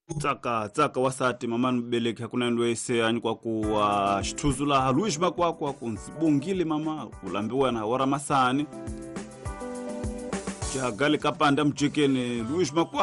tsaka wasati mama mbeleke hakuna ndwese ani kwa kuwa shituzula haluishma kwa kunzibungile mama ulambiwa na wara masani jagali kapanda mjikene luishma kwa